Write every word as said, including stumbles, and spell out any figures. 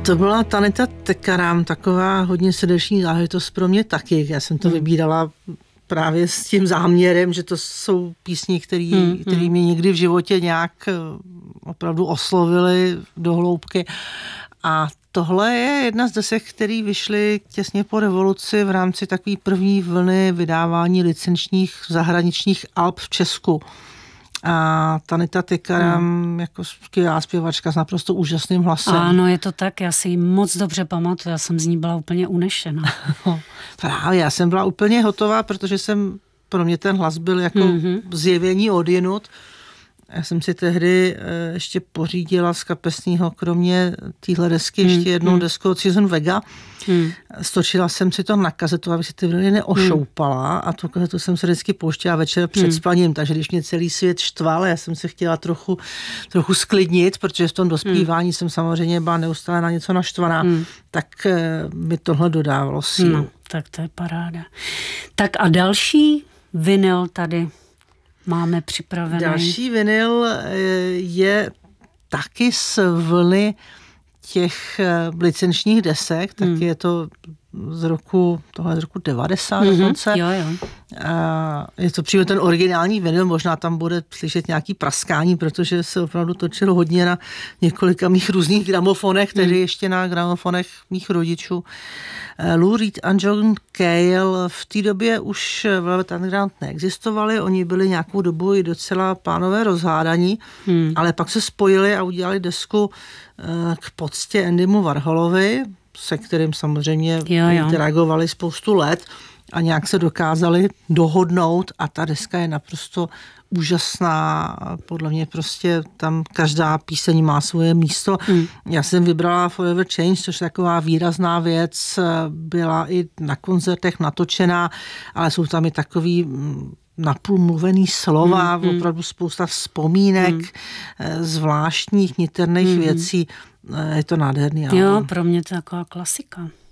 To byla Tanita Tekaram, taková hodně srdeční záležitost pro mě taky. Já jsem to hmm. vybírala právě s tím záměrem, že to jsou písně, které hmm. který mě někdy v životě nějak opravdu oslovily do hloubky. A tohle je jedna z desek, které vyšly těsně po revoluci v rámci takové první vlny vydávání licenčních zahraničních alb v Česku. A Tanita Tekaram hmm. jako skvělá zpěvačka s naprosto úžasným hlasem. Ano, je to tak, já si ji moc dobře pamatuju, já jsem z ní byla úplně unešená. Právě, já jsem byla úplně hotová, protože jsem, pro mě ten hlas byl jako mm-hmm. zjevení odjinud. Já jsem si tehdy ještě pořídila z kapesního, kromě téhle desky, mm, ještě jednou mm. desku od Susan Vega. Mm. Stočila jsem si to na kazetu, abych si ty vlny neošoupala mm. a tu kazetu jsem se vždycky pouštěla večer před mm. spaním, takže když mě celý svět štval, já jsem se chtěla trochu, trochu sklidnit, protože v tom dospívání mm. jsem samozřejmě byla neustále na něco naštvaná, mm. tak mi tohle dodávalo sílu. No, tak to je paráda. Tak a další vinyl tady máme připravený. Další vinyl je taky z vlny těch licenčních desek, tak hmm. je to z roku, tohle z roku devadesát mm-hmm. dokonce. Jo, jo. A je to přímo ten originální vinyl, možná tam bude slyšet nějaký praskání, protože se opravdu točilo hodně na několika mých různých gramofonech, tedy mm. ještě na gramofonech mých rodičů. Lou Reed a John Cale v té době už Velvet Underground neexistovali, oni byli nějakou dobu i docela pánové rozhádaní, mm. ale pak se spojili a udělali desku k poctě Andymu Warholovi, se kterým samozřejmě jo, jo. interagovali spoustu let a nějak se dokázali dohodnout a ta deska je naprosto úžasná. Podle mě prostě tam každá píseň má svoje místo. Mm. Já jsem vybrala Forever Change, což je taková výrazná věc, byla i na koncertech natočená, ale jsou tam i takový napůl mluvený slova, mm, opravdu spousta vzpomínek, mm. zvláštních, niterných mm. věcí. Je to nádherný album. Jo, pro mě to je taková klasika.